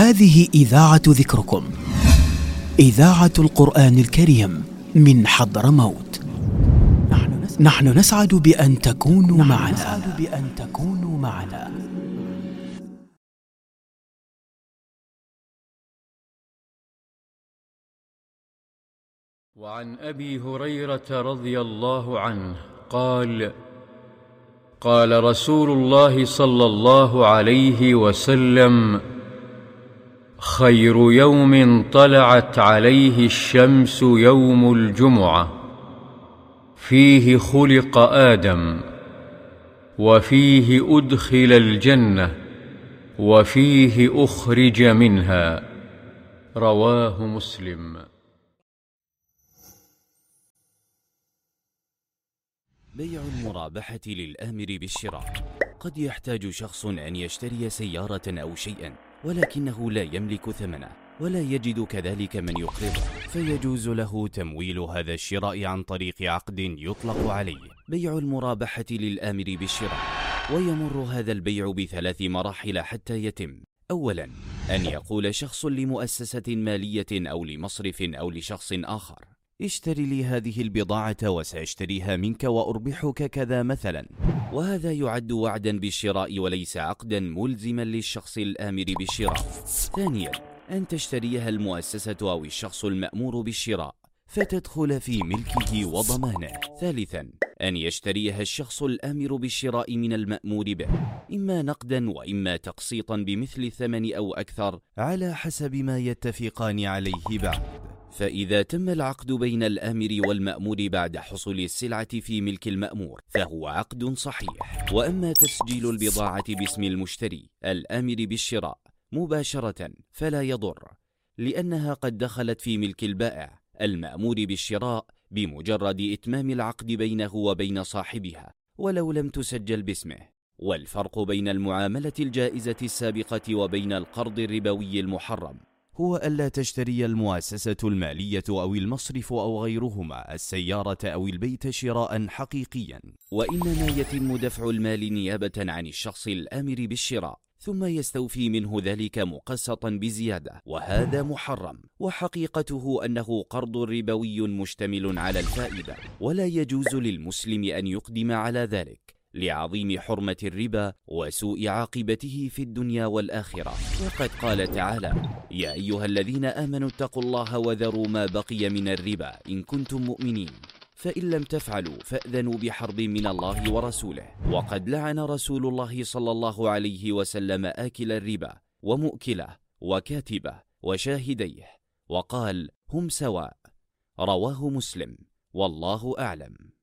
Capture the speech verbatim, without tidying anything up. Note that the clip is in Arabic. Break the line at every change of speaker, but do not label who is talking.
هذه إذاعة ذكركم، إذاعة القرآن الكريم من حضرموت. نحن نسعد بأن تكونوا معنا. نسعد بأن تكونوا معنا.
وعن أبي هريرة رضي الله عنه قال: قال رسول الله صلى الله عليه وسلم: خير يوم طلعت عليه الشمس يوم الجمعة، فيه خلق آدم، وفيه أدخل الجنة، وفيه أخرج منها. رواه مسلم.
بيع المرابحة للآمر بالشراء. قد يحتاج شخص أن يشتري سيارة أو شيئا، ولكنه لا يملك ثمنه ولا يجد كذلك من يقرضه، فيجوز له تمويل هذا الشراء عن طريق عقد يطلق عليه بيع المرابحة للآمر بالشراء. ويمر هذا البيع بثلاث مراحل حتى يتم. أولا، أن يقول شخص لمؤسسة مالية أو لمصرف أو لشخص آخر: اشتري لي هذه البضاعة وسأشتريها منك وأربحك كذا مثلا، وهذا يعد وعدا بالشراء وليس عقدا ملزما للشخص الآمر بالشراء. ثانيا، أن تشتريها المؤسسة أو الشخص المأمور بالشراء فتدخل في ملكه وضمانه. ثالثا، أن يشتريها الشخص الآمر بالشراء من المأمور به، إما نقدا وإما تقسيطا بمثل الثمن أو أكثر على حسب ما يتفقان عليه بعد. فإذا تم العقد بين الآمر والمأمور بعد حصول السلعة في ملك المأمور فهو عقد صحيح. وأما تسجيل البضاعة باسم المشتري الآمر بالشراء مباشرة فلا يضر، لأنها قد دخلت في ملك البائع المأمور بالشراء بمجرد إتمام العقد بينه وبين صاحبها ولو لم تسجل باسمه. والفرق بين المعاملة الجائزة السابقة وبين القرض الربوي المحرم هو ألا تشتري المؤسسة المالية أو المصرف أو غيرهما السيارة أو البيت شراء حقيقيا، وإنما يتم دفع المال نيابة عن الشخص الآمر بالشراء ثم يستوفي منه ذلك مقسطا بزيادة، وهذا محرم. وحقيقته أنه قرض ربوي مشتمل على الفائدة، ولا يجوز للمسلم أن يقدم على ذلك لعظيم حرمة الربا وسوء عاقبته في الدنيا والآخرة. وقد قال تعالى: يا أيها الذين آمنوا اتقوا الله وذروا ما بقي من الربا إن كنتم مؤمنين، فإن لم تفعلوا فأذنوا بحرب من الله ورسوله. وقد لعن رسول الله صلى الله عليه وسلم آكل الربا ومؤكله وكاتبه وشاهديه، وقال: هم سواء. رواه مسلم، والله أعلم.